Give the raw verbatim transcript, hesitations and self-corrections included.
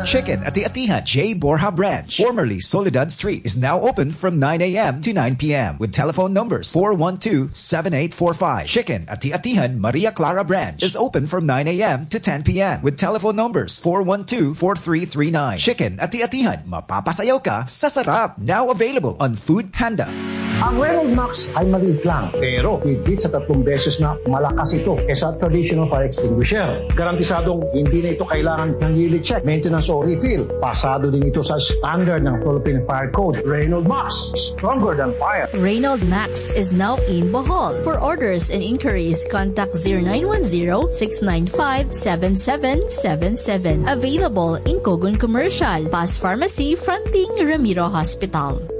Chicken at the Atihan J. Borja branch, formerly Soledad Street, is now open from nine a.m. to nine p.m. with telephone numbers four one two, seven eight four five. Chicken at the Atihan Maria Clara branch is open from nine a.m. to ten p.m. with telephone numbers four one two, four three three nine. Chicken at the Atihan, mapapasayaw ka sa sarap. Now available on Food Panda. Ang Reynolds Max ay maliit lang, pero higit sa tatlong beses na malakas ito kaysa traditional fire extinguisher. Garantisadong hindi na ito kailangan ng yearly check, maintenance o refill. Pasado din ito sa standard ng Philippine Fire Code. Reynolds Max, stronger than fire. Reynolds Max is now in Bohol. For orders and inquiries, contact zero nine one zero, six nine five, seven seven seven seven. Available in Kogon Commercial, Paz Pharmacy, fronting Ramiro Hospital.